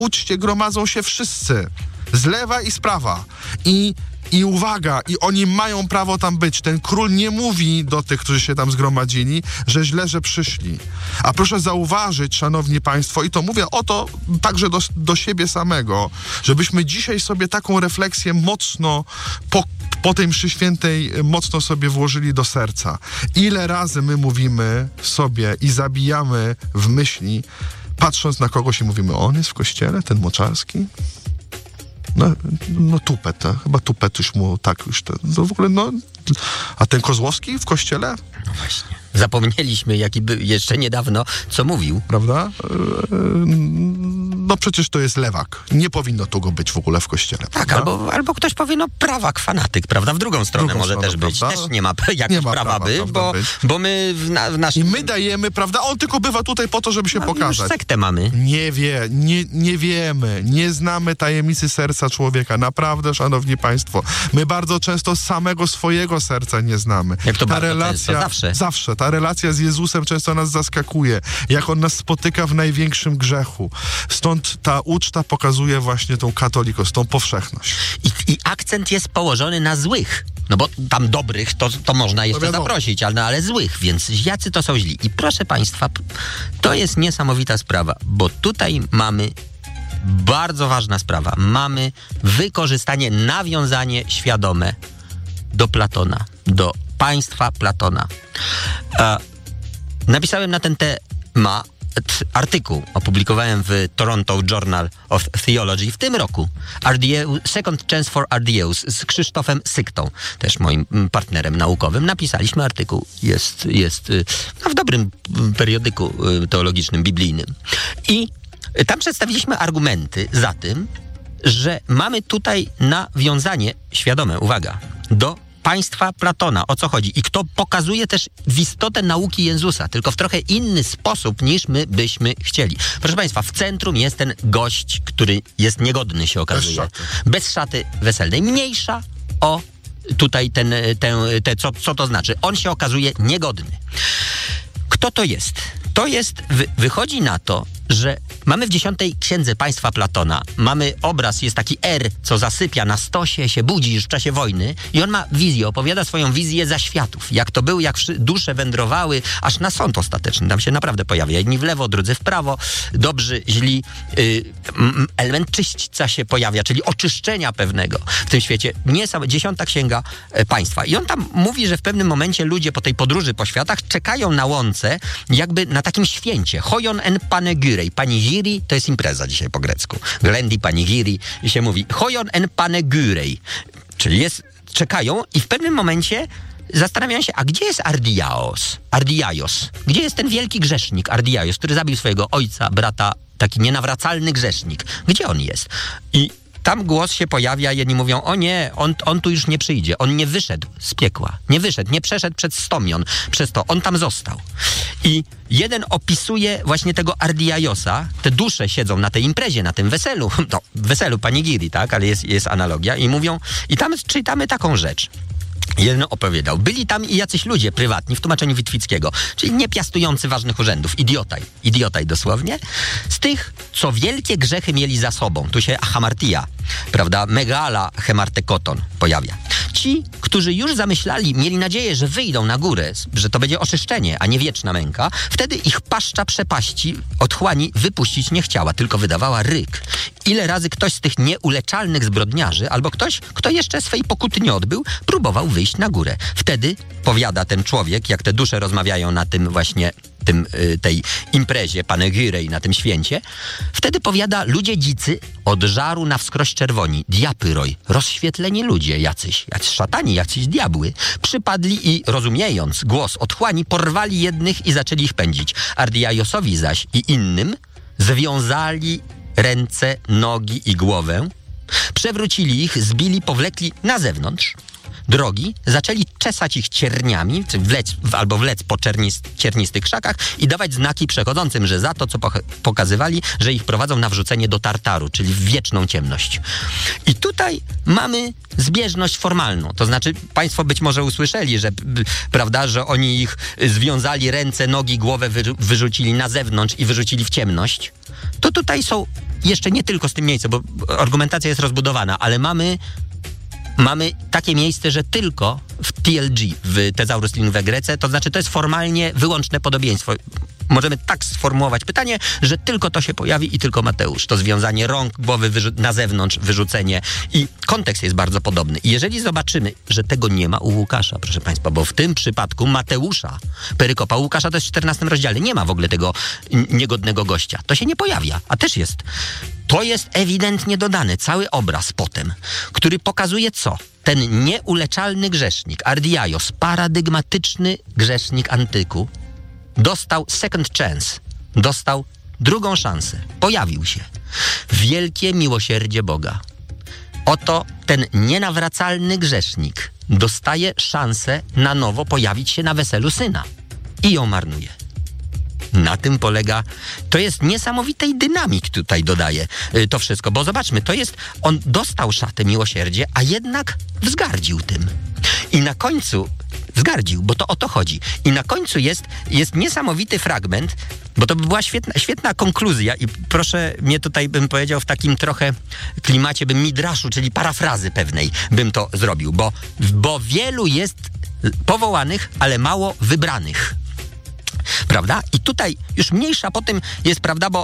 uczcie gromadzą się wszyscy, z lewa i z prawa. I uwaga, i oni mają prawo tam być. Ten król nie mówi do tych, którzy się tam zgromadzili, że źle, że przyszli. A proszę zauważyć, szanowni państwo, i to mówię o to także do siebie samego, żebyśmy dzisiaj sobie taką refleksję mocno po tej mszy świętej mocno sobie włożyli do serca. Ile razy my mówimy sobie i zabijamy w myśli, patrząc na kogoś i mówimy, on jest w kościele, ten Moczarski? No tupet, chyba tupet już mu tak już to w ogóle, a ten Kozłowski w kościele? No właśnie. Zapomnieliśmy, jaki był jeszcze niedawno, co mówił. Prawda? No przecież to jest lewak. Nie powinno tu go być w ogóle w kościele. Tak, albo ktoś powie, prawak, fanatyk, prawda? W drugą stronę może też być. Prawda? Też nie ma prawa bo my w naszym... I my dajemy, prawda? On tylko bywa tutaj po to, żeby się pokazać. Już sektę mamy. Nie wiemy. Nie znamy tajemnicy serca człowieka. Naprawdę, szanowni państwo. My bardzo często samego swojego serca nie znamy. Jak to bardzo często? Zawsze. Ta relacja z Jezusem często nas zaskakuje. Jak On nas spotyka w największym grzechu. Stąd ta uczta pokazuje właśnie tą katolikość, tą powszechność. I akcent jest położony na złych. No bo tam dobrych to można jeszcze zaprosić, ale złych, więc jacy to są źli. I proszę państwa, to jest niesamowita sprawa, bo tutaj mamy bardzo ważna sprawa. Mamy wykorzystanie, nawiązanie świadome do Platona, do państwa Platona. Napisałem na ten temat artykuł, opublikowałem w Toronto Journal of Theology w tym roku. Second Chance for RDEus z Krzysztofem Syktą, też moim partnerem naukowym. Napisaliśmy artykuł. Jest w dobrym periodyku teologicznym, biblijnym. I tam przedstawiliśmy argumenty za tym, że mamy tutaj nawiązanie świadome, uwaga, do państwa Platona. O co chodzi? I kto pokazuje też w istotę nauki Jezusa, tylko w trochę inny sposób, niż my byśmy chcieli. Proszę państwa, w centrum jest ten gość, który jest niegodny, się okazuje. Bez szaty weselnej. Mniejsza o tutaj co to znaczy. On się okazuje niegodny. Kto to jest? Wychodzi na to, że mamy w 10 księdze państwa Platona, mamy obraz, jest taki co zasypia na stosie, się budzi już w czasie wojny i on ma wizję, opowiada swoją wizję zaświatów. Jak to było, jak dusze wędrowały, aż na sąd ostateczny. Tam się naprawdę pojawia. Jedni w lewo, drudzy w prawo, dobrzy, źli. Element czyśćca się pojawia, czyli oczyszczenia pewnego w tym świecie. 10 księga państwa. I on tam mówi, że w pewnym momencie ludzie po tej podróży po światach czekają na łące, jakby na takim święcie. Hojon en panegyrej. Panegyri to jest impreza dzisiaj po grecku. Glendi panegyri i się mówi hojon en panegyrej. Czyli czekają i w pewnym momencie zastanawiają się, a gdzie jest Ardiaios? Gdzie jest ten wielki grzesznik Ardiaios, który zabił swojego ojca, brata, taki nienawracalny grzesznik? Gdzie on jest? I tam głos się pojawia, jedni mówią, o nie, on tu już nie przyjdzie, on nie wyszedł z piekła, nie przeszedł przez stomion, przez to on tam został. I jeden opisuje właśnie tego Ardiaiosa, te dusze siedzą na tej imprezie, na tym weselu panigiri, tak, ale jest analogia i mówią, i tam czytamy taką rzecz. Jeden opowiadał, byli tam i jacyś ludzie prywatni, w tłumaczeniu Witwickiego, czyli nie piastujący ważnych urzędów, idiotaj dosłownie, z tych, co wielkie grzechy mieli za sobą. Tu się hamartia, prawda, megala hemartekoton pojawia. Ci, którzy już mieli nadzieję, że wyjdą na górę, że to będzie oczyszczenie, a nie wieczna męka, wtedy ich paszcza przepaści, otchłani wypuścić nie chciała, tylko wydawała ryk. Ile razy ktoś z tych nieuleczalnych zbrodniarzy, albo ktoś, kto jeszcze swej pokuty nie odbył, próbował wyjść na górę. Wtedy, powiada ten człowiek, jak te dusze rozmawiają na tym właśnie tej imprezie Panegyrej, na tym święcie, wtedy powiada, ludzie dzicy od żaru na wskroś czerwoni, diapyroj, rozświetleni ludzie jacyś szatani, jacyś diabły, przypadli i rozumiejąc głos otchłani, porwali jednych i zaczęli ich pędzić. Ardiaiosowi zaś i innym związali ręce, nogi i głowę, przewrócili ich, zbili, powlekli na zewnątrz drogi, zaczęli czesać ich cierniami, czy wlec po ciernistych krzakach i dawać znaki przechodzącym, że za to, co pokazywali, że ich prowadzą na wrzucenie do Tartaru, czyli w wieczną ciemność. I tutaj mamy zbieżność formalną. To znaczy, państwo być może usłyszeli, że, prawda, że oni ich związali ręce, nogi, głowę wyrzucili na zewnątrz i wyrzucili w ciemność. To tutaj są jeszcze nie tylko z tym miejscem, bo argumentacja jest rozbudowana, ale mamy takie miejsce, że tylko w TLG, w Thesaurus Lingua Graecae, to znaczy to jest formalnie wyłączne podobieństwo. Możemy tak sformułować pytanie, że tylko to się pojawi i tylko Mateusz. To związanie rąk, głowy na zewnątrz, wyrzucenie. I kontekst jest bardzo podobny. I jeżeli zobaczymy, że tego nie ma u Łukasza, proszę państwa, bo w tym przypadku Mateusza, perykopa Łukasza to jest w 14 rozdziale. Nie ma w ogóle tego niegodnego gościa. To się nie pojawia, a też jest. To jest ewidentnie dodane, cały obraz potem, który pokazuje co? Ten nieuleczalny grzesznik, Ardiaios, paradygmatyczny grzesznik antyku, dostał second chance, dostał drugą szansę, pojawił się. Wielkie miłosierdzie Boga. Oto ten nienawracalny grzesznik dostaje szansę na nowo pojawić się na weselu syna i ją marnuje. Na tym polega, to jest niesamowitej dynamik tutaj dodaje to wszystko, bo zobaczmy, on dostał szatę miłosierdzie, a jednak wzgardził tym. I na końcu wzgardził, bo to o to chodzi. I na końcu jest niesamowity fragment, bo to by była świetna konkluzja i proszę mnie tutaj, bym powiedział, w takim trochę klimacie, midraszu, czyli parafrazy pewnej bym to zrobił, bo wielu jest powołanych, ale mało wybranych. Prawda? I tutaj już mniejsza po tym jest, prawda, bo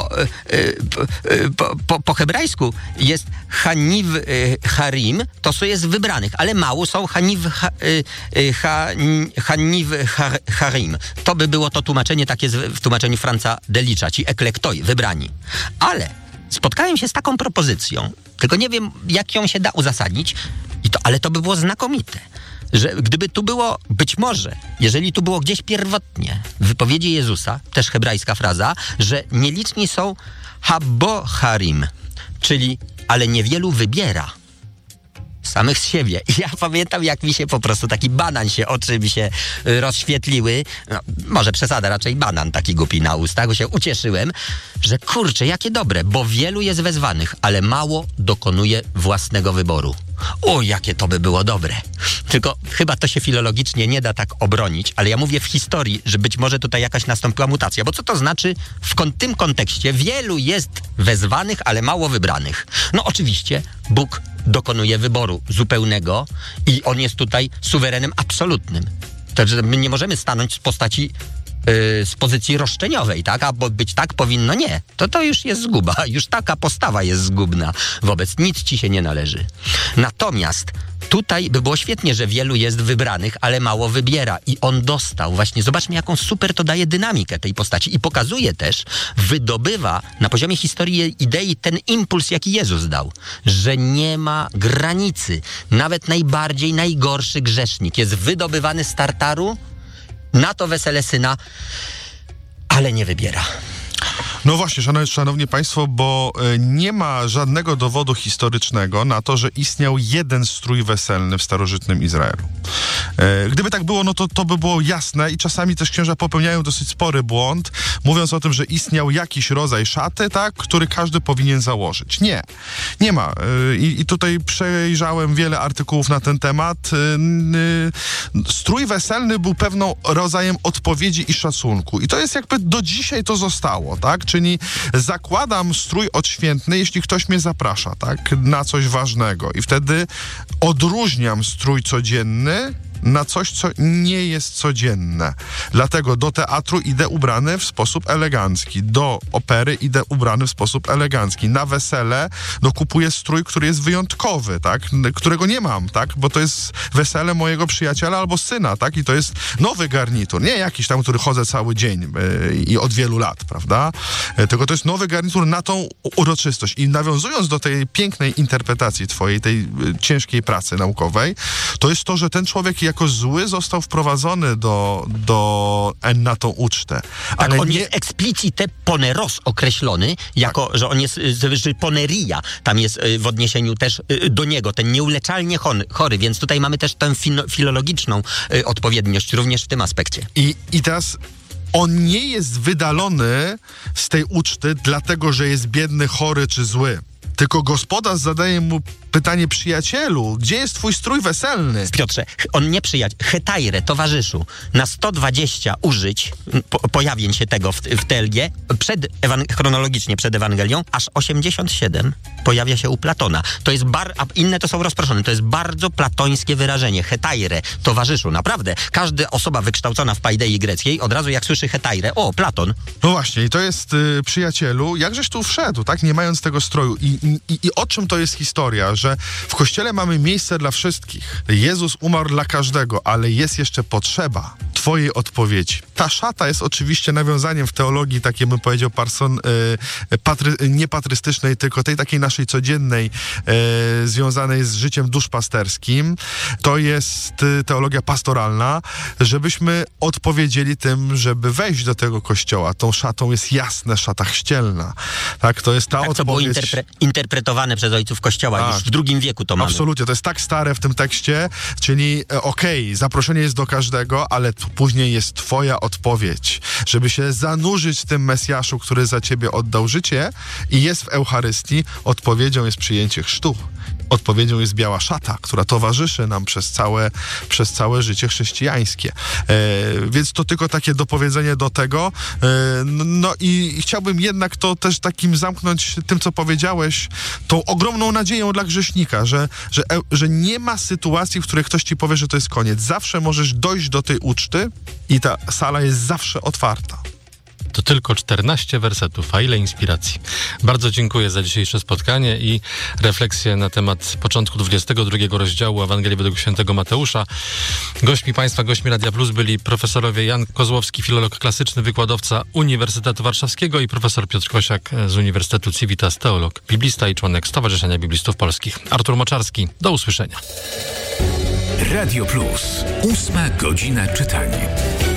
po hebrajsku jest haniv harim, to jest wybranych, ale mało są haniv harim. To by było to tłumaczenie takie w tłumaczeniu Franza Delicza, ci eklektoi, wybrani. Ale spotkałem się z taką propozycją, tylko nie wiem, jak ją się da uzasadnić, ale to by było znakomite. Że gdyby tu było, być może, jeżeli tu było gdzieś pierwotnie w wypowiedzi Jezusa, też hebrajska fraza, że nieliczni są haboharim, czyli ale niewielu wybiera samych z siebie. I ja pamiętam, jak mi się po prostu taki banan oczy mi się rozświetliły. No, może przesada, raczej banan taki głupi na ustach, bo się ucieszyłem, że kurczę, jakie dobre, bo wielu jest wezwanych, ale mało dokonuje własnego wyboru. O, jakie to by było dobre. Tylko chyba to się filologicznie nie da tak obronić, ale ja mówię w historii, że być może tutaj jakaś nastąpiła mutacja, bo co to znaczy w tym kontekście? Wielu jest wezwanych, ale mało wybranych. No oczywiście Bóg dokonuje wyboru zupełnego i on jest tutaj suwerenem absolutnym. Także my nie możemy stanąć z pozycji roszczeniowej, tak? A bo być tak powinno, nie. To już jest zguba. Już taka postawa jest zgubna. Wobec nic ci się nie należy. Natomiast tutaj by było świetnie, że wielu jest wybranych, ale mało wybiera. I on dostał. Właśnie zobaczmy, jaką super to daje dynamikę tej postaci. I pokazuje też, wydobywa na poziomie historii idei ten impuls, jaki Jezus dał. Że nie ma granicy. Nawet najgorszy grzesznik jest wydobywany z Tartaru na to wesele syna, ale nie wybiera. No właśnie, szanowni państwo, bo nie ma żadnego dowodu historycznego na to, że istniał jeden strój weselny w starożytnym Izraelu. Gdyby tak było, no to by było jasne i czasami też księża popełniają dosyć spory błąd, mówiąc o tym, że istniał jakiś rodzaj szaty, tak, który każdy powinien założyć. Nie ma. I tutaj przejrzałem wiele artykułów na ten temat. Strój weselny był pewną rodzajem odpowiedzi i szacunku. I to jest jakby do dzisiaj to zostało, tak? Czyli zakładam strój odświętny, jeśli ktoś mnie zaprasza, tak? Na coś ważnego. I wtedy odróżniam strój codzienny na coś, co nie jest codzienne. Dlatego do teatru idę ubrany w sposób elegancki, do opery idę ubrany w sposób elegancki. Na wesele kupuję strój, który jest wyjątkowy, tak? Którego nie mam, tak? Bo to jest wesele mojego przyjaciela albo syna, tak? I to jest nowy garnitur, nie jakiś tam, który chodzę cały dzień i od wielu lat, prawda? Tylko to jest nowy garnitur na tą uroczystość. I nawiązując do tej pięknej interpretacji twojej, tej ciężkiej pracy naukowej, to jest to, że ten człowiek jako zły został wprowadzony na tą ucztę. Tak, ale on jest explicite poneros określony, jako, że on jest, że poneria, tam jest w odniesieniu też do niego, ten nieuleczalnie chory, więc tutaj mamy też tę filologiczną odpowiedniość również w tym aspekcie. I teraz on nie jest wydalony z tej uczty dlatego, że jest biedny, chory czy zły. Tylko gospodarz zadaje mu pytanie: przyjacielu, gdzie jest twój strój weselny? Piotrze, on nie hetaire, towarzyszu, na 120 użyć pojawień się tego w TLG, chronologicznie przed Ewangelią, aż 87 pojawia się u Platona. To jest a inne to są rozproszone. To jest bardzo platońskie wyrażenie. Hetaire, towarzyszu, naprawdę. Każda osoba wykształcona w paidei greckiej od razu jak słyszy hetaire, o, Platon. No właśnie, i to jest, przyjacielu, jakżeś tu wszedł, tak, nie mając tego stroju. I o czym to jest historia? Że w Kościele mamy miejsce dla wszystkich. Jezus umarł dla każdego, ale jest jeszcze potrzeba twojej odpowiedzi. Ta szata jest oczywiście nawiązaniem w teologii, takiej bym powiedział, nie patrystycznej, tylko tej takiej naszej codziennej, związanej z życiem duszpasterskim. To jest teologia pastoralna, żebyśmy odpowiedzieli tym, żeby wejść do tego Kościoła. Tą szatą jest jasne, szata chrzcielna. Tak, to jest ta odpowiedź. Co było interpretowane przez ojców Kościoła. Już w II wieku to mamy. Absolutnie, to jest tak stare w tym tekście, czyli zaproszenie jest do każdego, ale później jest twoja odpowiedź, żeby się zanurzyć w tym Mesjaszu, który za ciebie oddał życie i jest w Eucharystii. Odpowiedzią jest przyjęcie chrztu. Odpowiedzią jest biała szata, która towarzyszy nam przez całe życie chrześcijańskie. Więc to tylko takie dopowiedzenie do tego. No i chciałbym jednak to też takim zamknąć tym, co powiedziałeś, tą ogromną nadzieją dla grzesznika, że nie ma sytuacji, w której ktoś ci powie, że to jest koniec. Zawsze możesz dojść do tej uczty i ta sala jest zawsze otwarta. To tylko 14 wersetów, a ile inspiracji. Bardzo dziękuję za dzisiejsze spotkanie i refleksję na temat początku 22 rozdziału Ewangelii według świętego Mateusza. Gośćmi Państwa, gośćmi Radia Plus byli profesorowie Jan Kozłowski, filolog klasyczny, wykładowca Uniwersytetu Warszawskiego, i profesor Piotr Kosiak z Uniwersytetu Civitas, teolog, biblista i członek Stowarzyszenia Biblistów Polskich. Artur Moczarski, do usłyszenia. Radio Plus, 8 godzina czytania.